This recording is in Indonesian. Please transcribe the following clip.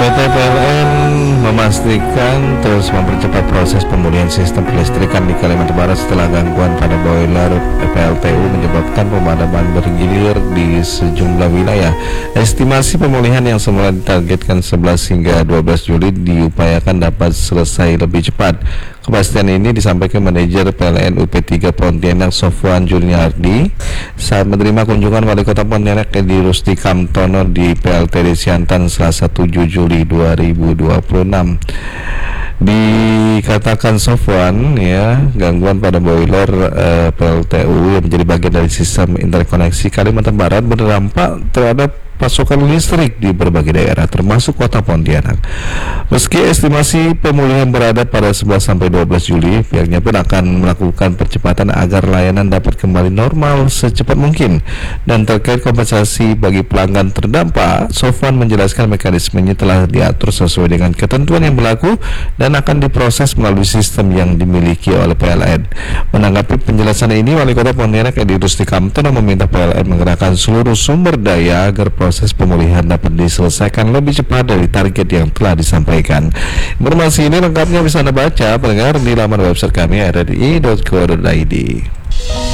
PT PLN memastikan terus mempercepat proses pemulihan sistem kelistrikan di Kalimantan Barat setelah gangguan pada boiler PLTU menyebabkan pemadaman bergilir di sejumlah wilayah. Estimasi pemulihan yang semula ditargetkan 11 hingga 12 Juli diupayakan dapat selesai lebih cepat. Kepastian ini disampaikan manajer PLN UP3 Pontianak Sofwan Juniardi saat menerima kunjungan Wali Kota Pontianak Edi Rusti Kamtono di PLTD Siantan Selasa 7 Juli 2026. Dikatakan Sofwan, gangguan pada boiler PLTU yang menjadi bagian dari sistem interkoneksi Kalimantan Barat berdampak terhadap pasokan listrik di berbagai daerah termasuk kota Pontianak. Meski estimasi pemulihan berada pada 11 sampai 12 Juli, pihaknya pun akan melakukan percepatan agar layanan dapat kembali normal secepat mungkin. Dan terkait kompensasi bagi pelanggan terdampak, Sofwan menjelaskan mekanismenya telah diatur sesuai dengan ketentuan yang berlaku dan akan diproses melalui sistem yang dimiliki oleh PLN. Menanggapi penjelasan ini, Wali Kota Pontianak Edi Rusti Kamtono meminta PLN menggerakkan seluruh sumber daya agar proses pemulihan dapat diselesaikan lebih cepat dari target yang telah disampaikan. Informasi ini lengkapnya bisa Anda baca pendengar di laman website kami rri.co.id.